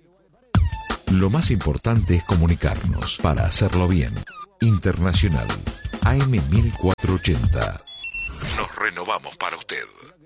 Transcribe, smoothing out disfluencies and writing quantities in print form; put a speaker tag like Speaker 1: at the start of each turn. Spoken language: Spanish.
Speaker 1: Lo más importante es comunicarnos para hacerlo bien. Internacional AM 1480. Nos renovamos para usted.